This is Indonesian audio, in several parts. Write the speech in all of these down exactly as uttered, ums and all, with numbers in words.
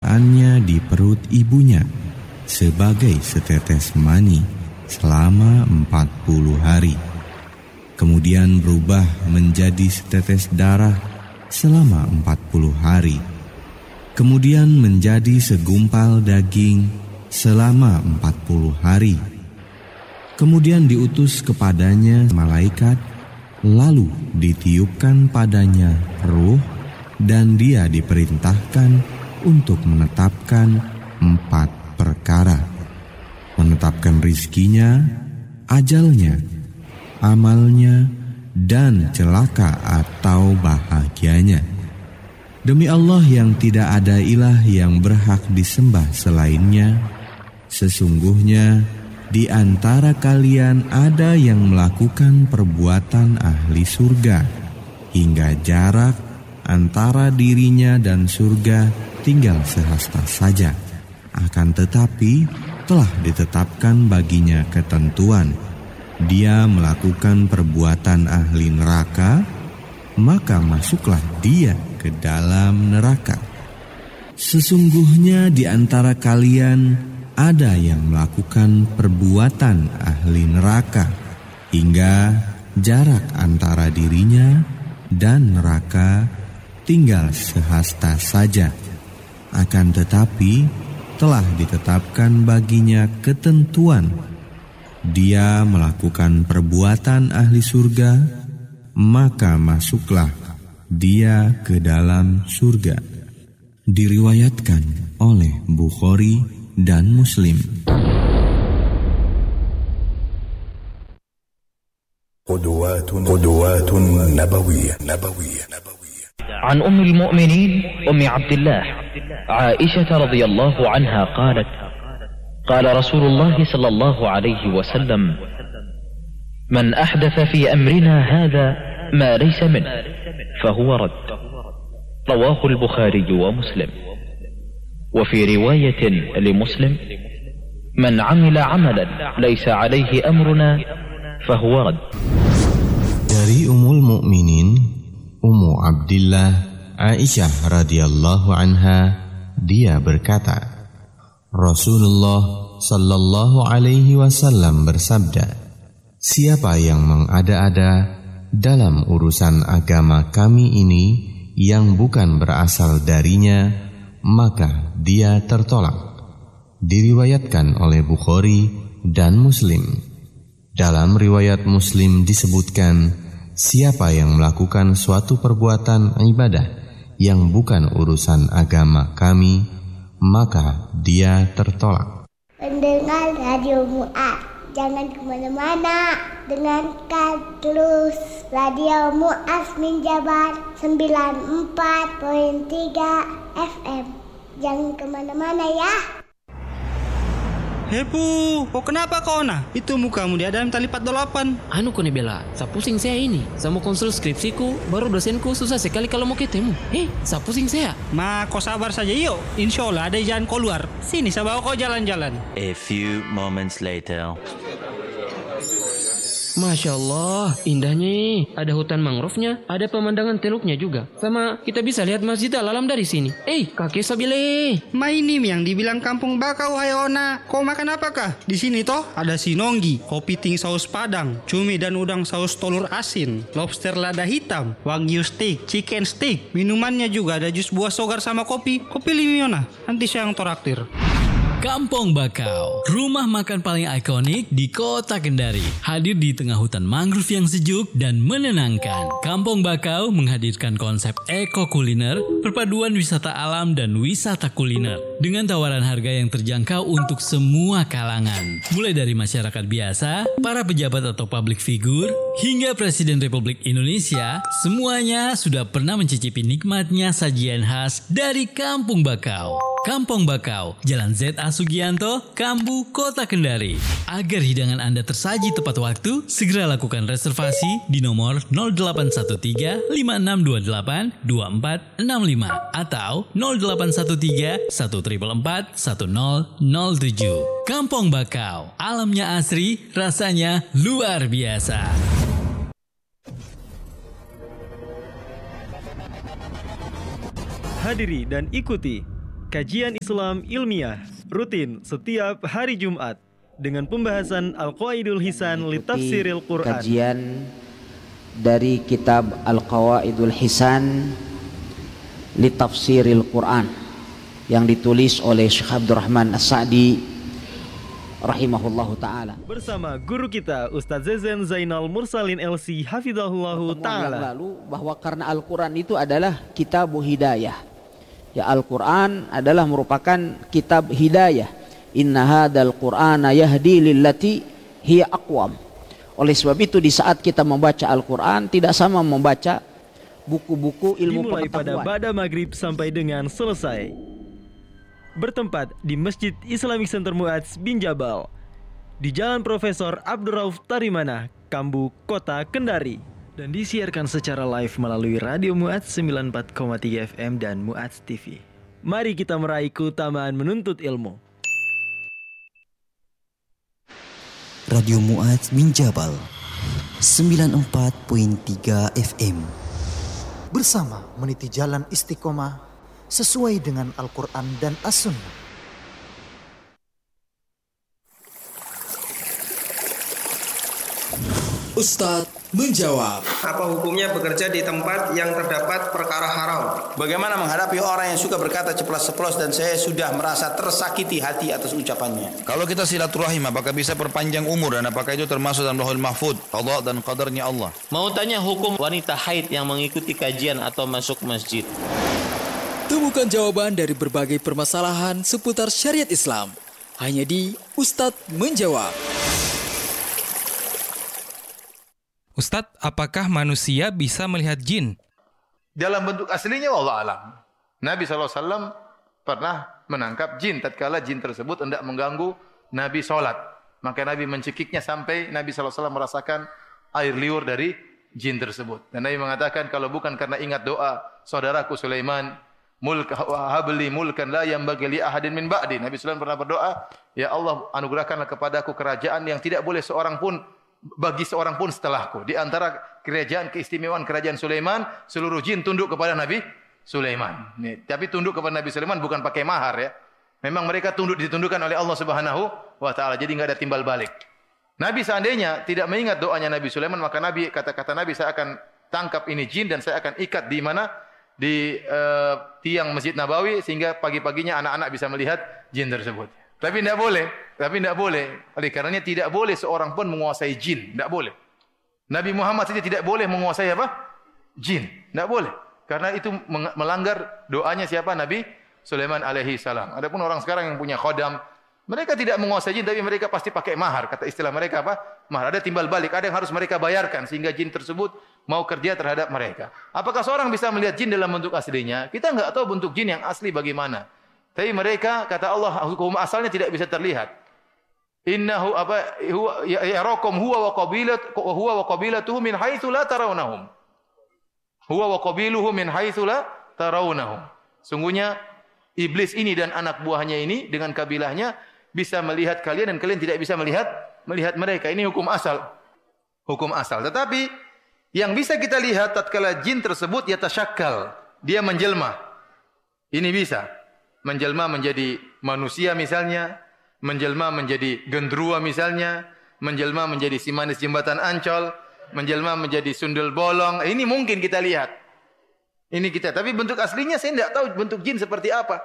keberadaannya di perut ibunya sebagai setetes mani selama empat puluh hari. Kemudian berubah menjadi setetes darah selama empat puluh hari. Kemudian menjadi segumpal daging selama empat puluh hari. Kemudian diutus kepadanya malaikat, lalu ditiupkan padanya ruh, dan dia diperintahkan untuk menetapkan empat perkara. Menetapkan rizkinya, ajalnya, amalnya, dan celaka atau bahagianya. Demi Allah yang tidak ada ilah yang berhak disembah selainnya, sesungguhnya di antara kalian ada yang melakukan perbuatan ahli surga, hingga jarak antara dirinya dan surga tinggal sehasta saja. Akan tetapi telah ditetapkan baginya ketentuan. Dia melakukan perbuatan ahli neraka, maka masuklah dia ke dalam neraka. Sesungguhnya di antara kalian ada yang melakukan perbuatan ahli neraka, hingga jarak antara dirinya dan neraka tinggal sehasta saja. Akan tetapi telah ditetapkan baginya ketentuan. Dia melakukan perbuatan ahli surga, maka masuklah dia ke dalam surga. Diriwayatkan oleh Bukhari dan Muslim. قدوات قدوات نبوية نبوية نبوية عن أم المؤمنين أم عبد الله عائشة رضي الله عنها قالت قال رسول الله صلى الله عليه وسلم من أحدث في أمرنا هذا ما ليس منه فهو رد. رواه البخاري ومسلم. وفي رواية لمسلم من عمل عملا ليس عليه أمرنا فهو رد. Dari Ummul Mukminin Ummu Abdillah Aisyah radhiyallahu anha, dia berkata, Rasulullah sallallahu alaihi wasallam bersabda, siapa yang mengada-ada dalam urusan agama kami ini yang bukan berasal darinya, maka dia tertolak. Diriwayatkan oleh Bukhari dan Muslim. Dalam riwayat Muslim disebutkan, siapa yang melakukan suatu perbuatan ibadah yang bukan urusan agama kami, maka dia tertolak. Pendengar Radio Mu'ad, jangan kemana-mana, dengarkan terus Radio Mu'ad Minjabar sembilan puluh empat koma tiga F M. Jangan kemana-mana ya. Hepu, kok kenapa kau nah? Itu mukamu di dalam tali empat puluh delapan. Anu kone bela, sa pusing saya ini. Saya mau konsul skripsiku, baru dosenku susah sekali kalau mau ketemu. Eh, sa pusing saya. Ma, kau sabar saja yuk. Insya Allah ada jalan kau luar. Sini, saya bawa kau jalan-jalan. A few moments later. Masya Allah, indahnya. Ada hutan mangrove-nya, ada pemandangan teluknya juga. Sama kita bisa lihat Masjid Al-Alam dari sini. Eh, kakek Sabile. Ma ini yang dibilang kampung bakau, hai Ona. Kau makan apakah? Di sini toh ada sinonggi, kopi ting saus padang, cumi dan udang saus telur asin, lobster lada hitam, wagyu steak, chicken steak. Minumannya juga ada jus buah sogar sama kopi. Kopi limi Ona. Nanti saya yang toraktir. Kampung Bakau, rumah makan paling ikonik di kota Kendari. Hadir di tengah hutan mangrove yang sejuk dan menenangkan. Kampung Bakau menghadirkan konsep eko kuliner, perpaduan wisata alam dan wisata kuliner. Dengan tawaran harga yang terjangkau untuk semua kalangan. Mulai dari masyarakat biasa, para pejabat atau public figure, hingga Presiden Republik Indonesia, semuanya sudah pernah mencicipi nikmatnya sajian khas dari Kampung Bakau. Kampung Bakau, Jalan Z A Sugianto, Kambu, Kota Kendari. Agar hidangan Anda tersaji tepat waktu, segera lakukan reservasi di nomor nol delapan satu tiga lima enam dua delapan dua empat enam lima atau nol delapan satu tiga satu empat empat satu nol nol tujuh. Kampung Bakau, alamnya asri, rasanya luar biasa. Hadiri dan ikuti Kajian Islam ilmiah rutin setiap hari Jumat dengan pembahasan Al-Qawaidul Hisan li Tafsiril Quran. Kajian dari kitab Al-Qawaidul Hisan li Tafsiril Quran yang ditulis oleh Syekh Abdurrahman As-Sa'di rahimahullahu ta'ala. Bersama guru kita Ustaz Zezen Zainal Mursalin L C hafizahullahu ta'ala. Lalu bahwa karena Al-Quran itu adalah kitab hidayah. Ya, Al-Quran adalah merupakan kitab hidayah. Inna hadal Qur'ana yahdi lillati hiya aqwam. Oleh sebab itu di saat kita membaca Al-Quran tidak sama membaca buku-buku ilmu dimulai pengetahuan. Pada bada maghrib sampai dengan selesai. Bertempat di Masjid Islamic Center Mu'adz bin Jabal di Jalan Profesor Abdurrauf Tarimana, Kambu, Kota Kendari. Dan disiarkan secara live melalui Radio Mu'adz sembilan puluh empat koma tiga F M dan Mu'adz T V. Mari kita meraih keutamaan menuntut ilmu. Radio Mu'adz bin Jabal sembilan puluh empat koma tiga F M. Bersama meniti jalan istiqomah sesuai dengan Al-Quran dan As-Sunnah. Ustadz menjawab. Apa hukumnya bekerja di tempat yang terdapat perkara haram? Bagaimana menghadapi orang yang suka berkata ceplas-ceplos dan saya sudah merasa tersakiti hati atas ucapannya? Kalau kita silaturahim, apakah bisa perpanjang umur dan apakah itu termasuk dalam Lauhul Mahfuz, qada dan qadarnya Allah? Mau tanya hukum wanita haid yang mengikuti kajian atau masuk masjid? Temukan jawaban dari berbagai permasalahan seputar syariat Islam hanya di Ustadz Menjawab. Ustadz, apakah manusia bisa melihat jin? Dalam bentuk aslinya wallahu alam. Nabi shallallahu alaihi wasallam pernah menangkap jin tatkala jin tersebut hendak mengganggu Nabi sholat. Maka Nabi mencekiknya sampai Nabi shallallahu alaihi wasallam merasakan air liur dari jin tersebut. Dan Nabi mengatakan kalau bukan karena ingat doa saudaraku Sulaiman, mulk habli mulkan la yanbaghi li ahadin min ba'di. Nabi Sulaiman pernah berdoa, ya Allah anugerahkanlah kepadaku kerajaan yang tidak boleh seorang pun bagi seorang pun setelahku. Di antara kerajaan keistimewaan kerajaan Sulaiman, seluruh jin tunduk kepada Nabi Sulaiman. Nih, tapi tunduk kepada Nabi Sulaiman bukan pakai mahar ya. Memang mereka tunduk ditundukkan oleh Allah Subhanahu wa taala. Jadi enggak ada timbal balik. Nabi seandainya tidak mengingat doanya Nabi Sulaiman, maka Nabi kata-kata Nabi saya akan tangkap ini jin dan saya akan ikat di mana? Di uh, tiang Masjid Nabawi sehingga pagi-paginya anak-anak bisa melihat jin tersebut. Tapi tidak boleh, tapi tidak boleh. Oleh karenanya tidak boleh seorang pun menguasai jin, tidak boleh. Nabi Muhammad saja tidak boleh menguasai apa? Jin, tidak boleh. Karena itu melanggar doanya siapa? Nabi Sulaiman alaihi salam. Adapun orang sekarang yang punya khodam, mereka tidak menguasai jin tapi mereka pasti pakai mahar. Kata istilah mereka apa? Mahar. Ada timbal balik, ada yang harus mereka bayarkan sehingga jin tersebut mau kerja terhadap mereka. Apakah seorang bisa melihat jin dalam bentuk aslinya? Kita enggak tahu bentuk jin yang asli bagaimana. Tapi mereka kata Allah hukum asalnya tidak bisa terlihat. Innahu apa huwa yarakum huwa wa qabilat huwa wa qabilatuhu min haitsu la tarawnahum. Huwa wa qabiluhu min haitsu la tarawnahum. Sungguhnya iblis ini dan anak buahnya ini dengan kabilahnya bisa melihat kalian dan kalian tidak bisa melihat melihat mereka. Ini hukum asal. Hukum asal. Tetapi yang bisa kita lihat tatkala jin tersebut yatasyakkal, dia menjelma. Ini bisa. Menjelma menjadi manusia misalnya, menjelma menjadi gendruwo misalnya, menjelma menjadi si manis jembatan Ancol, menjelma menjadi sundel bolong. Ini mungkin kita lihat. Ini kita, tapi bentuk aslinya saya tidak tahu bentuk jin seperti apa.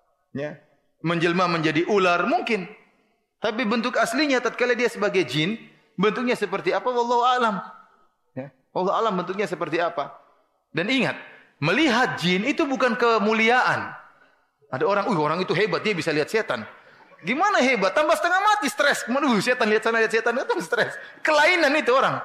Ya. Menjelma menjadi ular mungkin. Tapi bentuk aslinya tatkala dia sebagai jin, bentuknya seperti apa wallahu alam. Ya. Wallahu alam bentuknya seperti apa. Dan ingat, melihat jin itu bukan kemuliaan. Ada orang, uh orang itu hebat, dia bisa lihat setan. Gimana hebat? Tambah setengah mati, stres. Waduh, setan lihat sana, lihat setan, itu stres. Kelainan itu orang.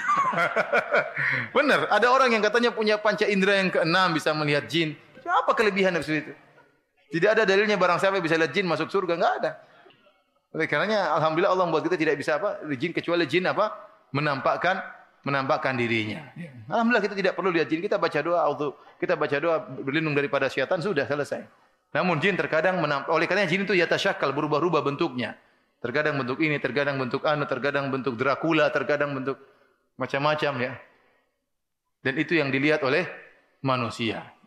Benar, ada orang yang katanya punya panca indera yang keenam bisa melihat jin. Apa kelebihan dari itu? Tidak ada dalilnya barang siapa bisa lihat jin masuk surga, enggak ada. Oleh karenanya alhamdulillah Allah membuat kita tidak bisa apa? Jin kecuali jin apa? Menampakkan menampakkan dirinya. Alhamdulillah kita tidak perlu lihat jin, kita baca doa, kita baca doa berlindung daripada syaitan sudah selesai. Namun jin terkadang menampak, oleh karena jin itu yatasyakkal, berubah-ubah bentuknya. Terkadang bentuk ini, terkadang bentuk anu, terkadang bentuk Dracula, terkadang bentuk macam-macam ya. Dan itu yang dilihat oleh manusia.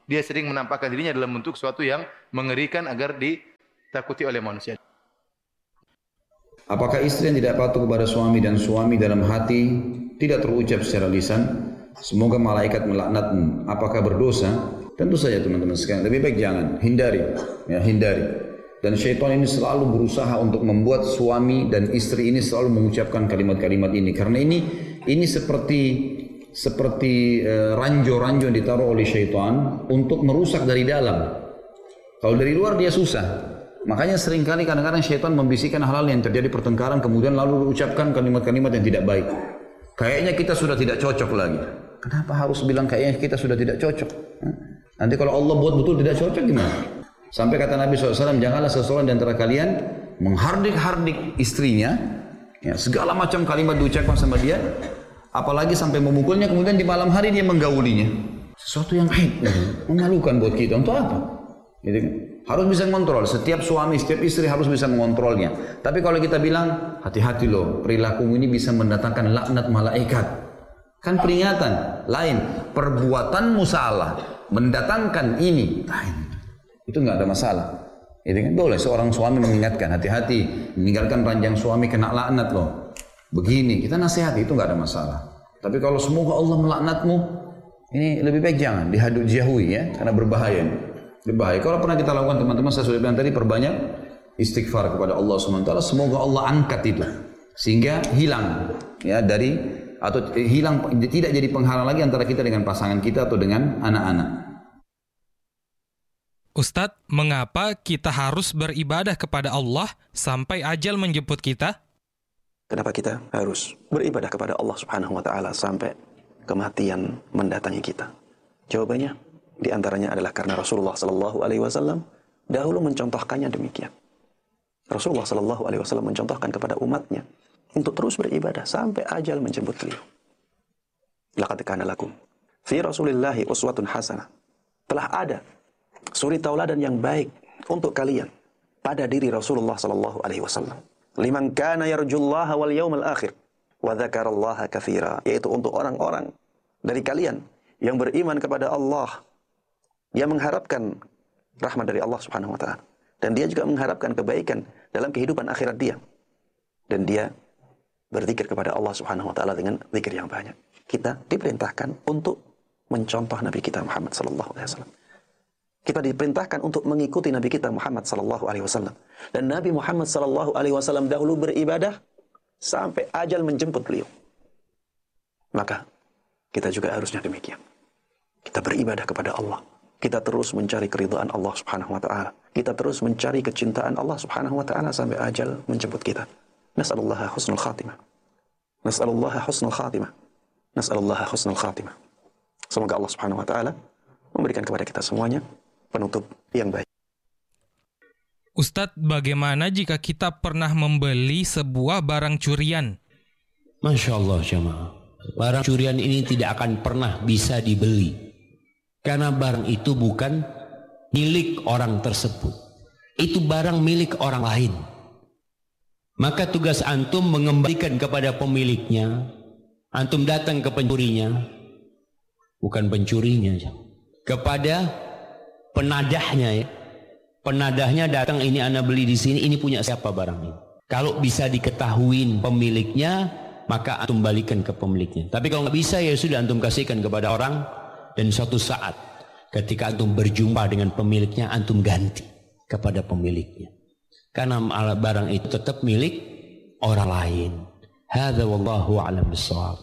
dia sering menampakkan dirinya dalam bentuk sesuatu yang mengerikan agar ditakuti oleh manusia. Apakah istri yang tidak patuh kepada suami dan suami dalam hati tidak terucap secara lisan, semoga malaikat melaknatmu, apakah berdosa? Tentu saja teman-teman sekalian, lebih baik jangan, hindari, ya hindari. Dan syaitan ini selalu berusaha untuk membuat suami dan istri ini selalu mengucapkan kalimat-kalimat ini, karena ini ini seperti seperti uh, ranjau-ranjau yang ditaruh oleh syaitan untuk merusak dari dalam. Kalau dari luar dia susah. Makanya seringkali kadang-kadang syaitan membisikkan hal-hal yang terjadi pertengkaran, kemudian lalu ucapkan kalimat-kalimat yang tidak baik. Kayaknya kita sudah tidak cocok lagi. Kenapa harus bilang kayaknya kita sudah tidak cocok? Nanti kalau Allah buat betul tidak cocok gimana? Sampai kata Nabi shallallahu alaihi wasallam, janganlah seseorang di antara kalian menghardik-hardik istrinya, ya, segala macam kalimat diucapkan sama dia, apalagi sampai memukulnya, kemudian di malam hari dia menggaulinya. Sesuatu yang aib, memalukan buat kita. Untuk apa? Gitu kan? Harus bisa mengontrol. Setiap suami, setiap istri harus bisa mengontrolnya. Tapi kalau kita bilang, hati-hati loh, perilakumu ini bisa mendatangkan laknat malaikat. Kan peringatan. Lain, perbuatanmu salah, mendatangkan ini. Lain. Itu nggak ada masalah. Itu kan boleh seorang suami mengingatkan, hati-hati, meninggalkan ranjang suami kena laknat loh. Begini, kita nasihati, itu nggak ada masalah. Tapi kalau semoga Allah melaknatmu, ini lebih baik jangan, dihadut jauhi ya, karena berbahaya. Berbahaya. Kalau pernah kita lakukan teman-teman, saya sudah bilang tadi, perbanyak istighfar kepada Allah subhanahu wa taala, semoga Allah angkat itu sehingga hilang ya dari atau hilang, tidak jadi penghalang lagi antara kita dengan pasangan kita atau dengan anak-anak. Ustadz, mengapa kita harus beribadah kepada Allah sampai ajal menjemput kita? Kenapa kita harus beribadah kepada Allah subhanahu wa taala sampai kematian mendatangi kita? Jawabannya di antaranya adalah karena Rasulullah sallallahu alaihi wasallam dahulu mencontohkannya demikian. Rasulullah sallallahu alaihi wasallam mencontohkan kepada umatnya untuk terus beribadah sampai ajal menjemput beliau. Laqad kana lakum fi Rasulillahi uswatun hasanah. Telah ada suri tauladan yang baik untuk kalian pada diri Rasulullah sallallahu alaihi wasallam. Liman kana yarjullaha wal yawmal akhir wa dzakarallaha katsira, yaitu untuk orang-orang dari kalian yang beriman kepada Allah, dia mengharapkan rahmat dari Allah subhanahu wa ta'ala, dan dia juga mengharapkan kebaikan dalam kehidupan akhirat dia, dan dia berzikir kepada Allah subhanahu wa ta'ala dengan zikir yang banyak. Kita diperintahkan untuk mencontoh Nabi kita Muhammad sallallahu alaihi wasallam. Kita diperintahkan untuk mengikuti Nabi kita Muhammad sallallahu alaihi wasallam, dan Nabi Muhammad sallallahu alaihi wasallam dahulu beribadah sampai ajal menjemput beliau. Maka kita juga harusnya demikian. Kita beribadah kepada Allah. Kita terus mencari keridhaan Allah subhanahu wa ta'ala. Kita terus mencari kecintaan Allah subhanahu wa ta'ala sampai ajal menjemput kita. Nas'alullaha husnul khatimah. Nas'alullaha husnul khatimah. Nas'alullaha husnul khatimah. Semoga Allah subhanahu wa ta'ala memberikan kepada kita semuanya penutup yang baik. Ustadz, bagaimana jika kita pernah membeli sebuah barang curian? Masya Allah jemaah. Barang curian ini tidak akan pernah bisa dibeli. Karena barang itu bukan milik orang tersebut. Itu barang milik orang lain. Maka tugas antum mengembalikan kepada pemiliknya. Antum datang ke pencurinya. Bukan pencurinya. Kepada penadahnya ya. Penadahnya datang, ini ana beli di sini, ini punya siapa barang ini. Kalau bisa diketahui pemiliknya, maka antum balikan ke pemiliknya. Tapi kalau nggak bisa, ya sudah antum kasihkan kepada orang. Dan suatu saat ketika antum berjumpa dengan pemiliknya, antum ganti kepada pemiliknya. Karena barang itu tetap milik orang lain. Hadza wallahu a'lam bissawab.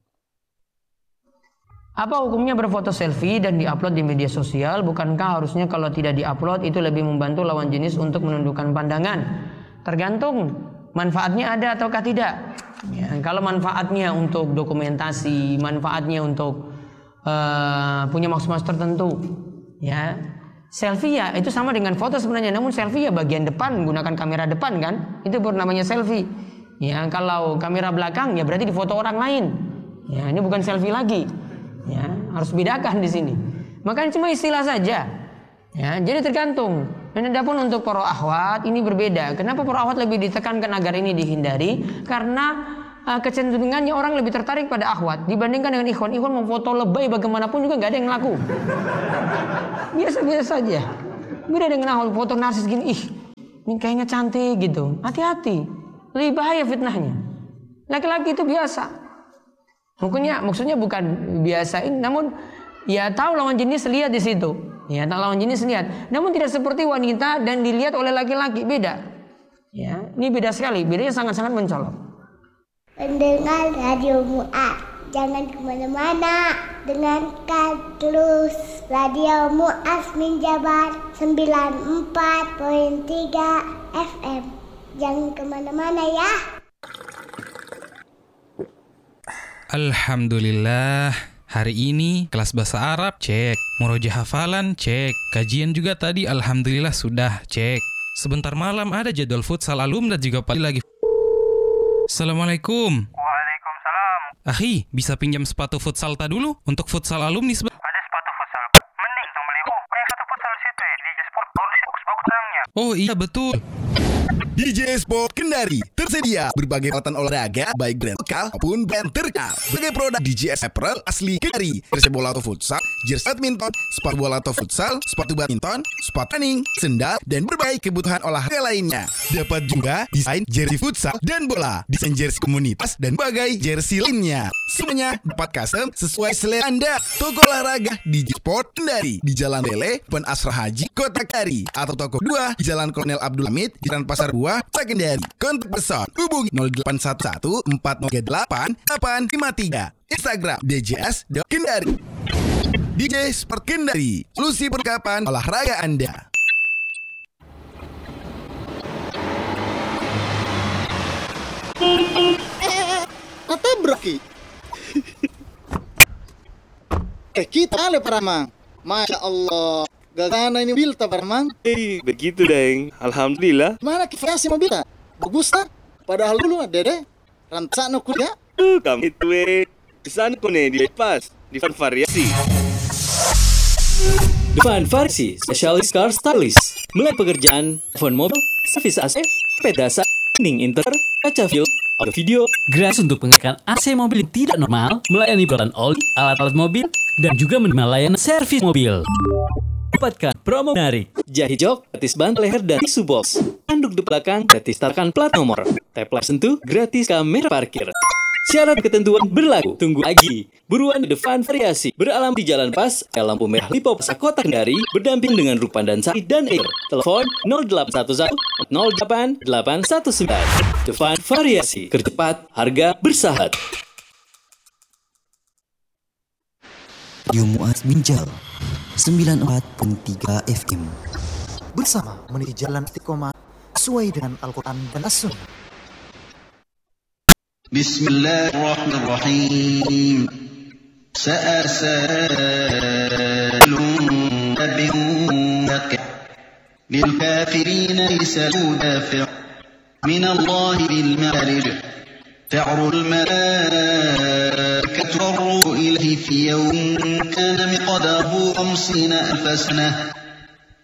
Apa hukumnya berfoto selfie dan diupload di media sosial? Bukankah harusnya kalau tidak diupload itu lebih membantu lawan jenis untuk menundukkan pandangan? Tergantung manfaatnya ada ataukah tidak. Ya, kalau manfaatnya untuk dokumentasi, manfaatnya untuk Uh, punya maksud-maksud tertentu, ya selfie ya itu sama dengan foto sebenarnya, namun selfie ya bagian depan menggunakan kamera depan kan, itu baru namanya selfie. Ya kalau kamera belakang ya berarti di foto orang lain, ya ini bukan selfie lagi, ya harus bedakan di sini. Makanya cuma istilah saja, ya jadi tergantung. Dan adapun untuk para akhwat ini berbeda. Kenapa para akhwat lebih ditekankan agar ini dihindari? Karena uh, kecenderungannya orang lebih tertarik pada akhwat dibandingkan dengan ikhwan. Ikhwan memfoto lebay bagaimanapun juga nggak ada yang laku. Biasa-biasa saja. Beda dengan akhwat foto narsis gini, ih, ini kayaknya cantik gitu. Hati-hati, lebih bahaya fitnahnya. Laki-laki itu biasa. Maksudnya, maksudnya bukan biasain, namun ya tahu lawan jenis, lihat di situ. Ya, tak lawan jenis lihat. Namun tidak seperti wanita dan dilihat oleh laki-laki, beda. Ya, ini beda sekali, bedanya sangat-sangat mencolok. Pendengar Radio Mu'ad, jangan kemana-mana, dengarkan terus Radio Mu'ad Minjabar sembilan puluh empat koma tiga F M. Jangan kemana-mana ya. Alhamdulillah, hari ini kelas bahasa Arab cek, murojaah hafalan cek, kajian juga tadi alhamdulillah sudah cek. Sebentar malam ada jadwal futsal alumni juga pagi lagi. Assalamualaikum. Waalaikumsalam. Akhi, bisa pinjam sepatu futsal ta dulu untuk futsal alumni sebe- Ada sepatu futsal. Mending sama beli. Oh, banyak satu futsal di situ ya. D J Sport bagus bagus sayangnya. Oh iya betul. D J Sport Kendari tersedia berbagai peralatan olahraga baik brand lokal maupun brand terkenal. Berbagai produk D J S Apparel asli Kendari, jersey bola atau futsal, jersey badminton, sepatu bola atau futsal, sepatu badminton, sepatu running, sendal, dan berbagai kebutuhan olahraga lainnya. Dapat juga desain jersey futsal dan bola, desain jersey komunitas dan berbagai jersey lainnya. Semuanya dapat custom sesuai selera Anda. Toko olahraga D J Sport Kendari di Jalan Lele, Pen Asra Haji, Kota Kendari, atau toko dua di Jalan Kolonel Abdul Hamid, Jalan Pasar Buah, Kendari. Kontak pesan hubungi nol delapan satu satu empat nol delapan delapan lima tiga. Instagram D J S Kendari. D J Sport Kendari, solusi perlengkapan olahraga Anda. Kata beraki. Eh kita ale paramang. Masya Allah. Gagana ini mobil tak paramang. Eh begitu deng. Alhamdulillah. Mana kifarasi mobil tak? Bagus tak? Padahal dulu dede rantak no kuliah. Tuh kamu itu eh. Pesan ko nih di pas di Van Variasi. The Van Variasi Specialist Car Stylist. Mulai pekerjaan phone mobil, servis A C, pedasa, cleaning interior, kaca film, audio video, gratis untuk pengecekan A C mobil yang tidak normal, melayani perawatan oli, alat-alat mobil, dan juga menerima layanan servis mobil. Dapatkan promo menarik. Jahit jok, gratis ban leher dan tisu box. Handuk di belakang, gratis tarkan plat nomor. Tap layar sentuh, gratis kamera parkir. Syarat ketentuan berlaku. Tunggu lagi. Buruan di The Van Variasi. Beralam di Jalan Pas, lampu merah Lipo Pasar Kota Kendari, berdamping dengan Rupan dan Sari dan Air. Telepon nol delapan satu satu nol delapan delapan satu sembilan. The Van Variasi. Kercepat, harga bersahabat. Radio Mu'ad Binjal sembilan puluh empat koma tiga F M. Bersama meniti jalan istiqomah sesuai dengan Al-Quran dan As-Sunnah. Bismillahirrahmanirrahim. Sa'a sa'ilun tabi'unak lil kafirin laysa mudafi' min Allah bil ma'arij ta'rul malaikatu warruhu ilayhi fi yawmin kana miqdaruhu khamsina alf sanah